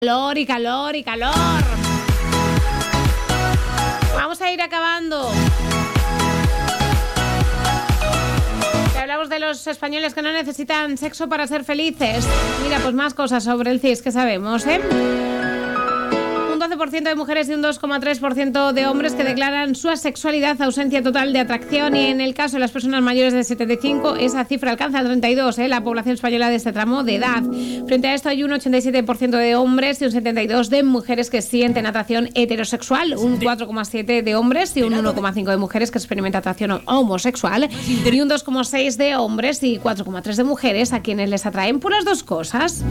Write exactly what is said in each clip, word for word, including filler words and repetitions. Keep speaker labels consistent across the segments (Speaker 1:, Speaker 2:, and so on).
Speaker 1: Calor y calor y calor. Vamos a ir acabando. Te hablamos de los españoles que no necesitan sexo para ser felices. Mira, pues más cosas sobre el C I S que sabemos, ¿eh? Un doce por ciento de mujeres y un dos coma tres por ciento de hombres que declaran su asexualidad ausencia total de atracción, y en el caso de las personas mayores de setenta y cinco esa cifra alcanza el treinta y dos por ciento, ¿eh? La población española de este tramo de edad. Frente a esto hay un ochenta y siete por ciento de hombres y un setenta y dos por ciento de mujeres que sienten atracción heterosexual, un cuatro coma siete por ciento de hombres y un uno coma cinco por ciento de mujeres que experimentan atracción homosexual, y un dos coma seis por ciento de hombres y cuatro coma tres por ciento de mujeres a quienes les atraen por las dos cosas.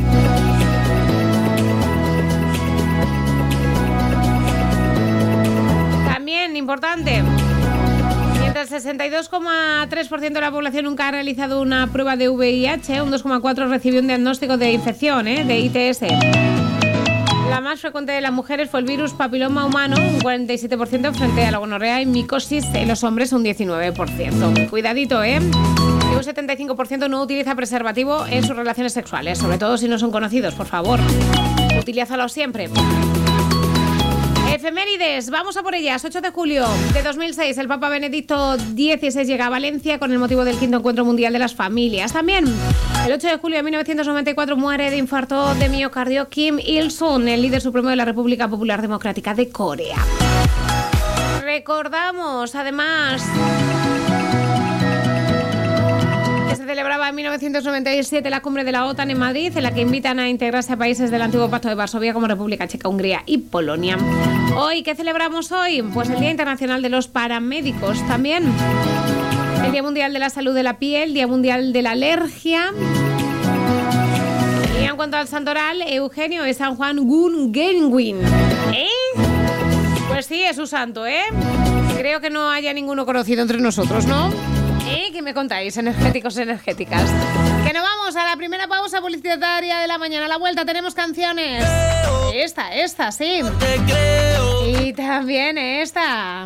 Speaker 1: También importante, mientras el sesenta y dos coma tres por ciento de la población nunca ha realizado una prueba de V I H, un dos coma cuatro por ciento recibió un diagnóstico de infección, ¿eh? de I T S. La más frecuente de las mujeres fue el virus papiloma humano, un cuarenta y siete por ciento, frente a la gonorrea y micosis en los hombres, un diecinueve por ciento. Cuidadito, ¿eh? Y un setenta y cinco por ciento no utiliza preservativo en sus relaciones sexuales, sobre todo si no son conocidos, por favor. Utilízalo siempre. Efemérides, vamos a por ellas. ocho de julio de dos mil seis, el Papa Benedicto dieciséis llega a Valencia con el motivo del quinto Encuentro Mundial de las Familias. También, el ocho de julio de mil novecientos noventa y cuatro, muere de infarto de miocardio Kim Il-sung, el líder supremo de la República Popular Democrática de Corea. Recordamos, además, que se celebraba en mil novecientos noventa y siete la cumbre de la OTAN en Madrid, en la que invitan a integrarse a países del antiguo Pacto de Varsovia como República Checa, Hungría y Polonia. Hoy, ¿qué celebramos hoy? Pues el Día Internacional de los Paramédicos. También el Día Mundial de la Salud de la Piel, Día Mundial de la Alergia. Y en cuanto al santoral, Eugenio es San Juan Guggenheim. ¿Eh? Pues sí, es su santo, ¿eh? Creo que no haya ninguno conocido entre nosotros, ¿no? ¿Eh? ¿Qué me contáis, energéticos, energéticas? Que nos vamos a la primera pausa publicitaria de la mañana. A la vuelta tenemos canciones. Esta, esta, sí. Y también esta.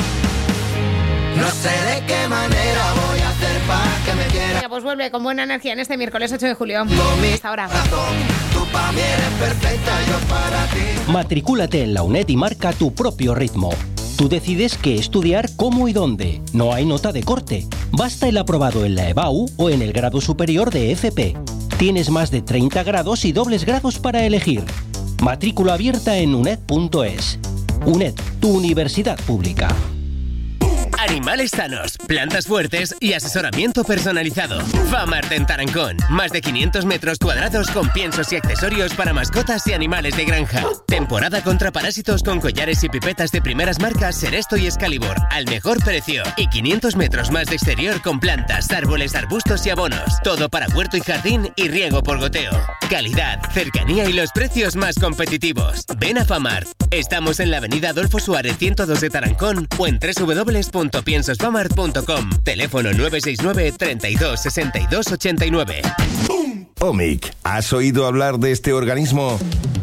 Speaker 2: No sé de qué manera voy a hacer para que me quiera.
Speaker 1: Venga, pues vuelve con buena energía en este miércoles ocho de julio. Hasta ahora.
Speaker 2: Tú para mí eres perfecta, yo para ti.
Speaker 3: Matricúlate en la UNED y marca tu propio ritmo. Tú decides qué estudiar, cómo y dónde. No hay nota de corte. Basta el aprobado en la EBAU o en el grado superior de F P. Tienes más de treinta grados y dobles grados para elegir. Matrícula abierta en uned punto es. UNED, tu universidad pública.
Speaker 4: Animales sanos, plantas fuertes y asesoramiento personalizado. Famart en Tarancón. Más de quinientos metros cuadrados con piensos y accesorios para mascotas y animales de granja. Temporada contra parásitos con collares y pipetas de primeras marcas Seresto y Excalibur al mejor precio. Y quinientos metros más de exterior con plantas, árboles, arbustos y abonos. Todo para huerto y jardín y riego por goteo. Calidad, cercanía y los precios más competitivos. Ven a Famart. Estamos en la avenida Adolfo Suárez ciento dos de Tarancón o en doble u doble u doble u punto piensos famart punto com. Teléfono nueve seis nueve, treinta y dos, sesenta y dos, ochenta y nueve.
Speaker 5: OMIC. ¿Has oído hablar de este organismo?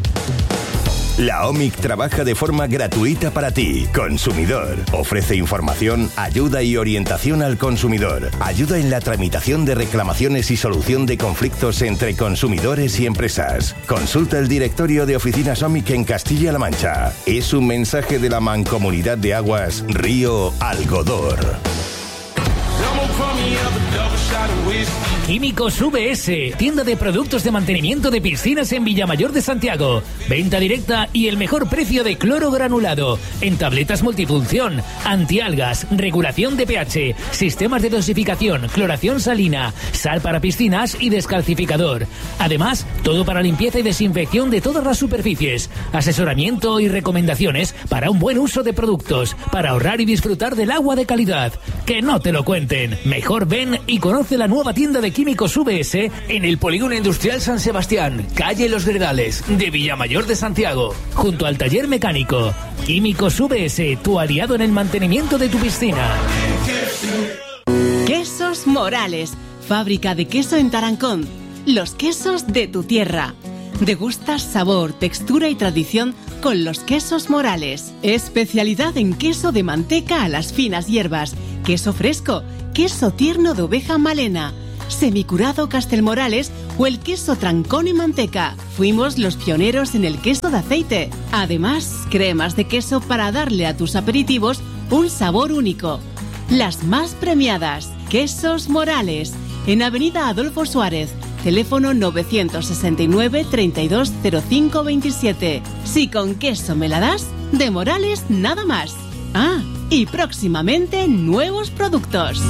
Speaker 5: La OMIC trabaja de forma gratuita para ti, consumidor. Ofrece información, ayuda y orientación al consumidor. Ayuda en la tramitación de reclamaciones y solución de conflictos entre consumidores y empresas. Consulta el directorio de oficinas OMIC en Castilla-La Mancha. Es un mensaje de la Mancomunidad de Aguas Río Algodor.
Speaker 6: Químicos V S, tienda de productos de mantenimiento de piscinas en Villamayor de Santiago. Venta directa y el mejor precio de cloro granulado. En tabletas multifunción, antialgas, regulación de pH, sistemas de dosificación, cloración salina, sal para piscinas y descalcificador. Además, todo para limpieza y desinfección de todas las superficies. Asesoramiento y recomendaciones para un buen uso de productos, para ahorrar y disfrutar del agua de calidad. Que no te lo cuenten. Mejor ven y conoce la nueva tienda de Químicos V S en el Polígono Industrial San Sebastián, calle Los Gredales, de Villamayor de Santiago, junto al taller mecánico. Químicos V S, tu aliado en el mantenimiento de tu piscina.
Speaker 7: Quesos Morales, fábrica de queso en Tarancón. Los quesos de tu tierra. Degustas sabor, textura y tradición con los quesos Morales. Especialidad en queso de manteca a las finas hierbas, queso fresco, queso tierno de oveja malena, semicurado Castelmorales o o el queso Trancón y manteca. Fuimos los pioneros en el queso de aceite. Además, cremas de queso para darle a tus aperitivos un sabor único. Las más premiadas, Quesos Morales, en Avenida Adolfo Suárez. Teléfono novecientos sesenta y nueve, treinta y dos, cero cinco veintisiete. Si con queso me la das, de Morales nada más. Ah, y próximamente nuevos productos.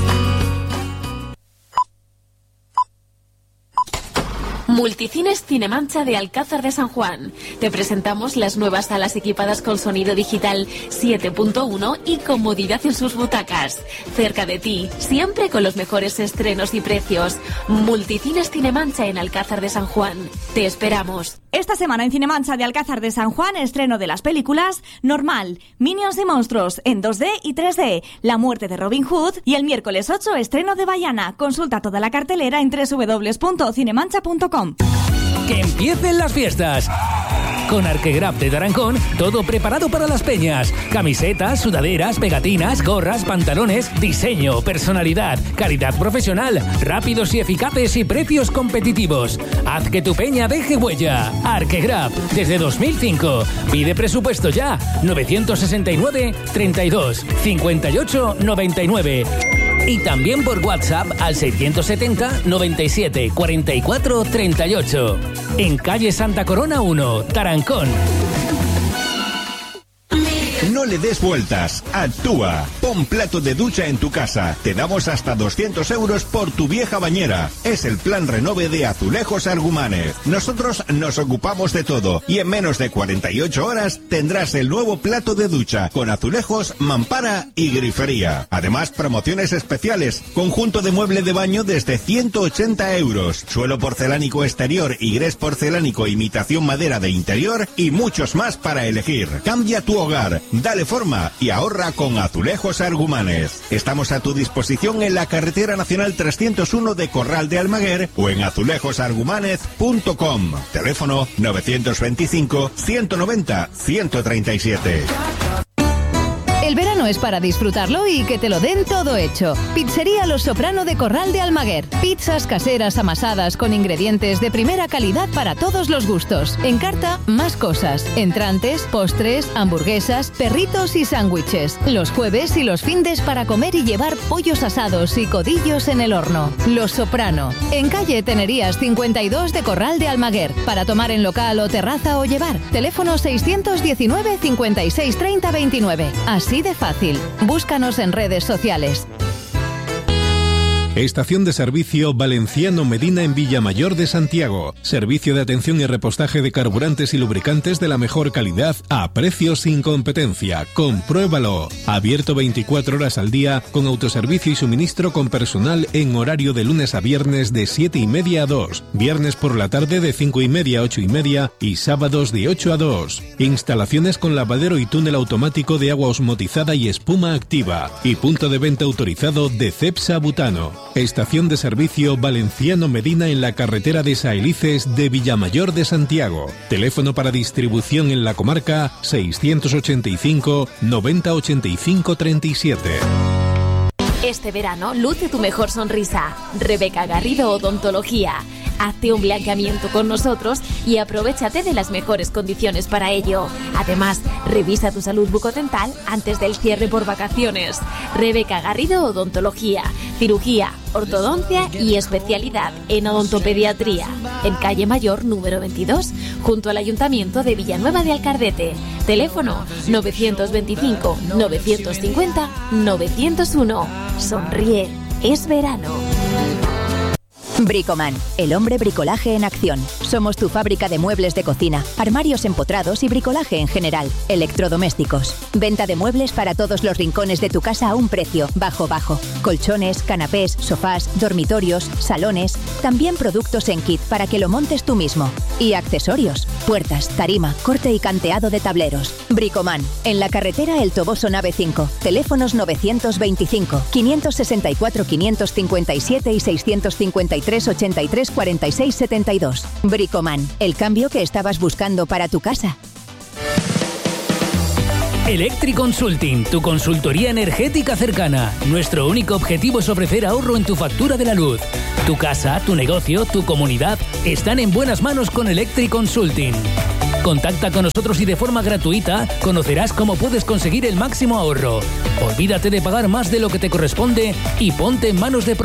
Speaker 8: Multicines Cinemancha de Alcázar de San Juan. Te presentamos las nuevas salas equipadas con sonido digital siete punto uno y comodidad en sus butacas. Cerca de ti, siempre con los mejores estrenos y precios. Multicines Cinemancha en Alcázar de San Juan. Te esperamos.
Speaker 9: Esta semana en Cinemancha de Alcázar de San Juan, estreno de las películas Normal, Minions y Monstruos en dos D y tres D, La muerte de Robin Hood y el miércoles ocho estreno de Bayana. Consulta toda la cartelera en doble u doble u doble u punto cinemancha punto com.
Speaker 6: ¡Que empiecen las fiestas! Con Arquegrap de Tarancón, todo preparado para las peñas. Camisetas, sudaderas, pegatinas, gorras, pantalones, diseño, personalidad, calidad profesional, rápidos y eficaces y precios competitivos. Haz que tu peña deje huella. Arquegrap, desde dos mil cinco. Pide presupuesto ya. novecientos sesenta y nueve, treinta y dos, cincuenta y ocho, noventa y nueve. Y también por WhatsApp al seiscientos setenta, noventa y siete, cuarenta y cuatro, treinta y ocho. En calle Santa Corona uno, Tarancón.
Speaker 10: No le des vueltas, actúa. Pon plato de ducha en tu casa. Te damos hasta doscientos euros por tu vieja bañera. Es el plan renove de Azulejos Argumanes. Nosotros nos ocupamos de todo y en menos de cuarenta y ocho horas tendrás el nuevo plato de ducha con azulejos, mampara y grifería. Además, promociones especiales. Conjunto de mueble de baño desde ciento ochenta euros. Suelo porcelánico exterior y grés porcelánico imitación madera de interior y muchos más para elegir. Cambia tu hogar. Dale forma y ahorra con Azulejos Argumanes. Estamos a tu disposición en la carretera nacional trescientos uno de Corral de Almaguer o en azulejos argumanes punto com. Teléfono novecientos veinticinco, ciento noventa, ciento treinta y siete.
Speaker 11: El verano es para disfrutarlo y que te lo den todo hecho. Pizzería Los Soprano de Corral de Almaguer. Pizzas caseras amasadas con ingredientes de primera calidad para todos los gustos. En carta, más cosas. Entrantes, postres, hamburguesas, perritos y sándwiches. Los jueves y los findes para comer y llevar pollos asados y codillos en el horno. Los Soprano. En calle Tenerías cincuenta y dos de Corral de Almaguer. Para tomar en local o terraza o llevar. Teléfono seiscientos diecinueve, cincuenta y seis, treinta, veintinueve. Así de fácil. Búscanos en redes sociales.
Speaker 12: Estación de servicio Valenciano Medina en Villamayor de Santiago. Servicio de atención y repostaje de carburantes y lubricantes de la mejor calidad a precios sin competencia. Compruébalo. Abierto veinticuatro horas al día con autoservicio y suministro con personal en horario de lunes a viernes de siete y media a dos. Viernes por la tarde de cinco y media a ocho y media y sábados de ocho a dos. Instalaciones con lavadero y túnel automático de agua osmotizada y espuma activa. Y punto de venta autorizado de Cepsa Butano. Estación de servicio Valenciano Medina en la carretera de Saelices de Villamayor de Santiago. Teléfono para distribución en la comarca seiscientos ochenta y cinco, noventa, ochenta y cinco, treinta y siete.
Speaker 8: Este verano luce tu mejor sonrisa. Rebeca Garrido Odontología. Hazte un blanqueamiento con nosotros y aprovéchate de las mejores condiciones para ello. Además, revisa tu salud bucodental antes del cierre por vacaciones. Rebeca Garrido Odontología. Cirugía, ortodoncia y especialidad en odontopediatría. En calle Mayor número veintidós, junto al Ayuntamiento de Villanueva de Alcardete. Teléfono novecientos veinticinco, novecientos cincuenta, novecientos uno. Sonríe, es verano.
Speaker 13: Bricoman, el hombre bricolaje en acción. Somos tu fábrica de muebles de cocina, armarios empotrados y bricolaje en general. Electrodomésticos. Venta de muebles para todos los rincones de tu casa a un precio bajo bajo. Colchones, canapés, sofás, dormitorios, salones. También productos en kit para que lo montes tú mismo. Y accesorios. Puertas, tarima, corte y canteado de tableros. Bricoman, en la carretera El Toboso Nave cinco. Teléfonos novecientos veinticinco, quinientos sesenta y cuatro, quinientos cincuenta y siete y seiscientos cincuenta y tres, ochenta y tres, cuarenta y seis, setenta y dos. Bricoman, el cambio que estabas buscando para tu casa.
Speaker 6: Electric Consulting, tu consultoría energética cercana. Nuestro único objetivo es ofrecer ahorro en tu factura de la luz. Tu casa, tu negocio, tu comunidad están en buenas manos con Electric Consulting. Contacta con nosotros y de forma gratuita conocerás cómo puedes conseguir el máximo ahorro. Olvídate de pagar más de lo que te corresponde y ponte en manos de